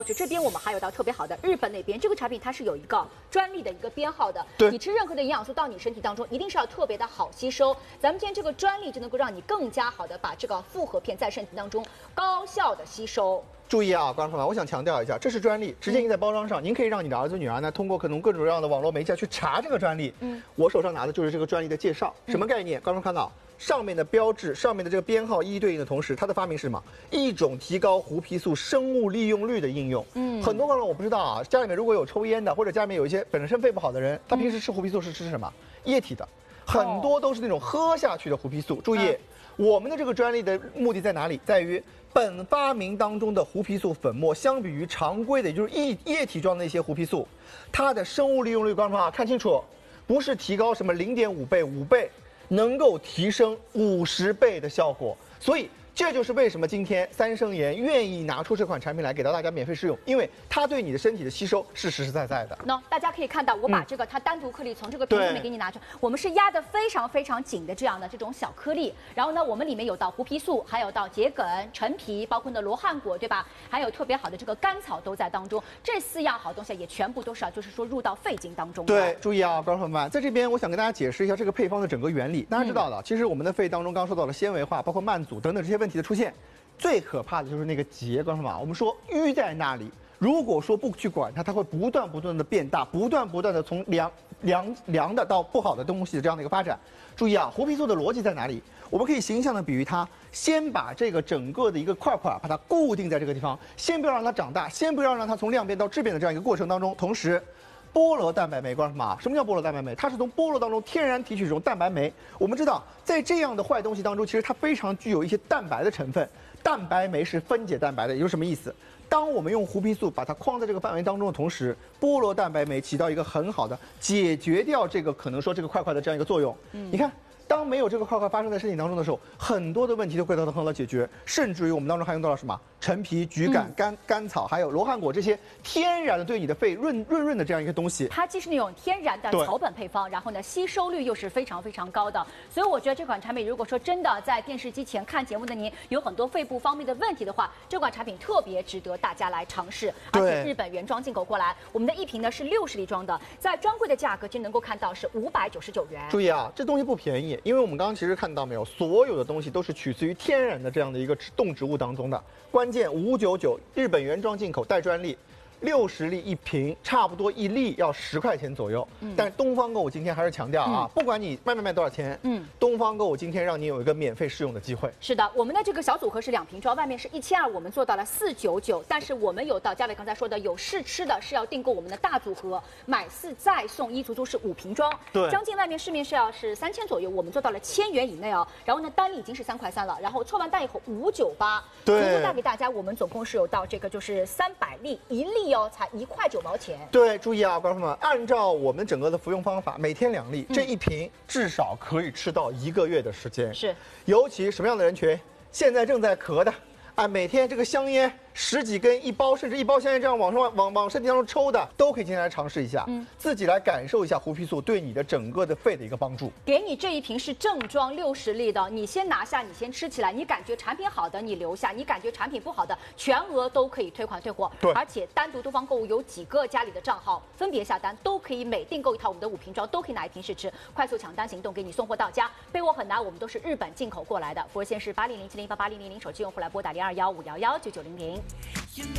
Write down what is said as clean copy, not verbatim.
这边我们还有到特别好的日本那边，这个产品它是有一个专利的一个编号的。 对， 你吃任何的营养素到你身体当中，一定是要特别的好吸收。咱们今天这个专利就能够让你更加好的把这个复合片在身体当中高效的吸收。 注意啊，观众朋友们，我想强调一下，这是专利，直接印在包装上。您可以让你的儿子女儿呢，通过可能各种各样的网络媒介去查这个专利。我手上拿的就是这个专利的介绍，什么概念？观众看到上面的标志，上面的这个编号一一对应的同时，它的发明是什么？一种提高胡皮素生物利用率的应用。很多观众我不知道啊，家里面如果有抽烟的，或者家里面有一些本身肺不好的人，他平时吃胡皮素是吃什么？液体的，很多都是那种喝下去的胡皮素。注意，我们的这个专利的目的在哪里？在于。 本发明当中的胡皮素粉末，相比于常规的，也就是液体状的那些胡皮素，它的生物利用率，观众朋友看清楚，不是提高什么0.5倍、5倍，能够提升50倍的效果。所以这就是为什么今天三生研愿意拿出这款产品来给到大家免费试用，因为它对你的身体的吸收是实实在在的。 那大家可以看到，我把这个它单独颗粒从这个瓶子里面给你拿出来，我们是压得非常非常紧的这样的这种小颗粒。然后呢，我们里面有到胡皮素，还有到桔梗、陈皮，包括呢罗汉果，对吧？还有特别好的这个甘草都在当中。这4样好东西也全部都是就是说入到肺经当中。 对，注意啊，观众朋友们，在这边我想跟大家解释一下这个配方的整个原理。大家知道的，其实我们的肺当中刚刚说到了纤维化，包括慢阻等等这些问题的出现。 最可怕的就是那个结，观众们，我们说淤在那里，如果说不去管它，它会不断的变大，不断的从良的到不好的东西的这样的一个发展。注意啊，胡皮素的逻辑在哪里？我们可以形象的比喻它，先把这个整个的一个块把它固定在这个地方，先不要让它长大，先不要让它从量变到质变的这样一个过程当中，同时。 菠萝蛋白酶，观众们，什么叫菠萝蛋白酶？它是从菠萝当中天然提取这种蛋白酶。我们知道，在这样的坏东西当中，其实它非常具有一些蛋白的成分。蛋白酶是分解蛋白的，也就是什么意思？当我们用胡皮素把它框在这个范围当中的同时，菠萝蛋白酶起到一个很好的解决掉这个可能说这个块的这样一个作用。你看。 当没有这个块发生在身体当中的时候，很多的问题都会得到很好的解决，甚至于我们当中还用到了什么陈皮、桔梗、甘草，还有罗汉果这些天然的对你的肺润的这样一个东西。 它既是那种天然的草本配方，然后呢吸收率又是非常非常高的，所以我觉得这款产品如果说真的在电视机前看节目的您有很多肺部方面的问题的话，这款产品特别值得大家来尝试，而且日本原装进口过来，我们的一瓶呢是60粒装的，在专柜的价格就能够看到是599元。 注意啊，这东西不便宜。 因为我们刚刚其实看到没有，所有的东西都是取自于天然的这样的一个动植物当中的。关键599，日本原装进口带专利，60粒一瓶，差不多1粒要10块钱左右。但是东方购物今天还是强调啊，不管你卖多少钱，东方购物今天让你有一个免费试用的机会。 是的，我们的这个小组合是2瓶装，外面是1200，我们做到了499。但是我们有到嘉伟刚才说的，有试吃的是要订购我们的大组合，买4再送1，足足是5瓶装。 对， 将近外面市面是要是3000左右，我们做到了1000元以内哦。然后呢，单粒已经是3块3了，然后凑完单以后598， 对， 足足带给大家，我们总共是有到这个就是300粒，1粒哦才1块9毛钱。 对，注意啊，观众们，按照我们整个的服用方法，每天2粒，这一瓶至少可以吃到1个月的时间。 是， 尤其什么样的人群？现在正在咳的，啊，每天这个香烟10几根1包，甚至1包香烟这样往身体当中抽的，都可以今天来尝试一下，自己来感受一下胡皮素对你的整个的肺的一个帮助。 给你这一瓶是正装60粒的，你先拿下，你先吃起来，你感觉产品好的你留下，你感觉产品不好的全额都可以退款退货。 对， 而且单独东方购物有几个家里的账号分别下单，都可以每订购一套我们的5瓶装，都可以拿1瓶试吃，快速抢单行动给你送货到家。备货很难，我们都是日本进口过来的。佛线是8007088000，手机用户来拨打0215119900。